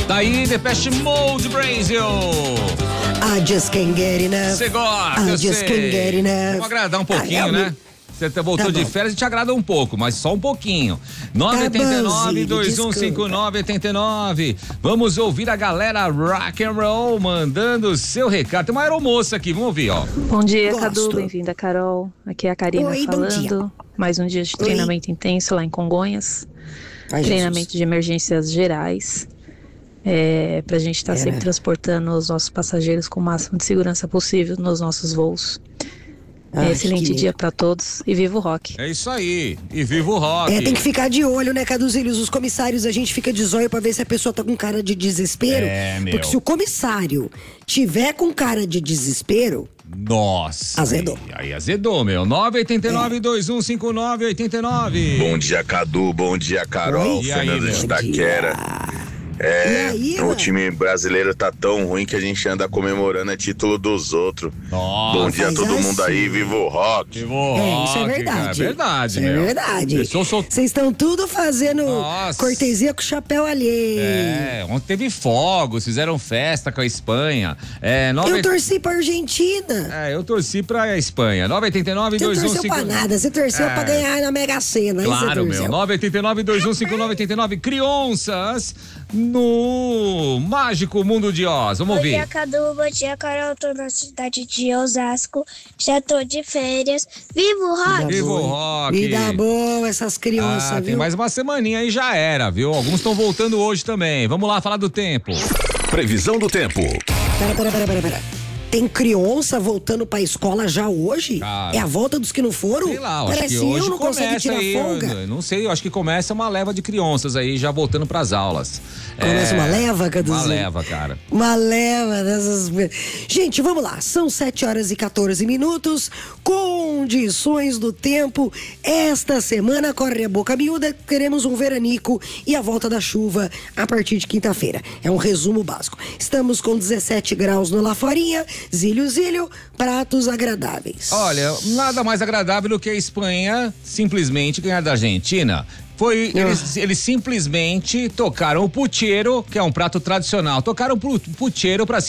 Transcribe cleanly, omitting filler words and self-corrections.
Daí, Depeche Mode Brasil. I just can't get enough. Você gosta, I just can't get enough. Vamos agradar um pouquinho, né? Você voltou de férias e te agrada um pouco, mas só um pouquinho. 989-2159-89. Vamos ouvir a galera rock and roll mandando seu recado. Tem uma aeromoça aqui, vamos ouvir, ó. Bom dia, Cadu, bem-vinda, Carol. Aqui é a Karina falando. Mais um dia de treinamento intenso lá em Congonhas. Treinamento de emergências gerais. Pra gente estar sempre transportando os nossos passageiros com o máximo de segurança possível nos nossos voos. Excelente dia pra todos e viva o rock. É isso aí, e viva o rock. Tem que ficar de olho, né, Caduzílios? Os comissários, a gente fica de zóio pra ver se a pessoa tá com cara de desespero. Porque se o comissário tiver com cara de desespero, nossa, azedou. Aí azedou, meu. 989-2159-89. Bom dia, Cadu. Bom dia, Carol. Fernando de Itaquera. O time brasileiro tá tão ruim que a gente anda comemorando título dos outros. Nossa, bom dia a todo mundo aí, viva o rock. Viva o rock, isso é verdade. Cara, é verdade, isso é verdade. Vocês estão tudo fazendo cortesia com o chapéu alheio. Ontem teve fogos, fizeram festa com a Espanha. Eu torci pra Argentina. Eu torci pra Espanha. 989-2159. Você não torceu pra nada, você torceu pra ganhar na Mega Sena. Claro, meu. 989-2159-89. Crianças no Mágico Mundo de Oz. Vamos ouvir. Bom dia, Cadu. Bom dia, Carol. Eu tô na cidade de Osasco. Já tô de férias. Viva o rock! Viva o rock! Vida boa, essas crianças, viu? Tem mais uma semaninha aí, já era, viu? Alguns estão voltando hoje também. Vamos lá falar do tempo. Previsão do tempo. Pera. Tem criança voltando pra escola já hoje? Cara, é a volta dos que não foram? Sei lá, acho Parece que hoje eu não consigo tirar aí, folga. Eu não sei, eu acho que começa uma leva de crianças aí já voltando pras aulas. Começa uma leva, Caduzinho? Uma leva, cara. Uma leva dessas... Gente, vamos lá. São 7h14. Condições do tempo. Esta semana corre a boca miúda. Queremos um veranico e a volta da chuva a partir de quinta-feira. É um resumo básico. Estamos com 17 graus no Laforinha. Zílio, pratos agradáveis. Olha, nada mais agradável do que a Espanha simplesmente ganhar da Argentina. Eles simplesmente tocaram o pucheiro, que é um prato tradicional. Tocaram o pucheiro pra